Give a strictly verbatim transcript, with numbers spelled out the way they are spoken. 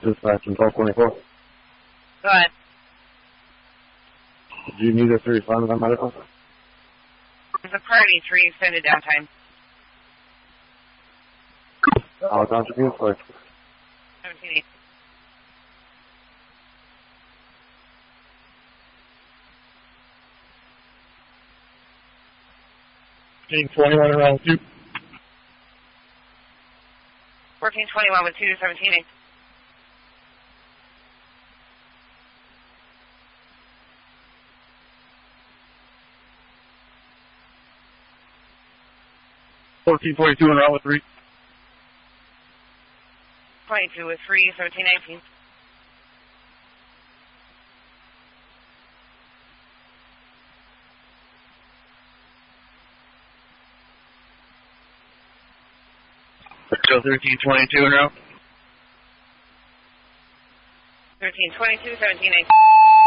Dispatch in twelve twenty-four. Go ahead. Do you need a three five on medical? There's a priority three extended downtime. I'll contribute for seventeen eight. fourteen twenty-one around two. fourteen twenty-one with two to seventeen eight. fourteen forty-two and route with three. twenty-two with three, seventeen nineteen. So thirteen twenty-two and route. thirteen twenty-two, seventeen eighteen.